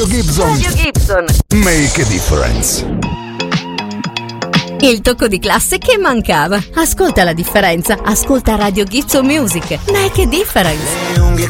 Radio Gibson. Make a difference. Il tocco di classe che mancava. Ascolta la differenza. Ascolta Radio Gibson Music. Make a difference. Le unghie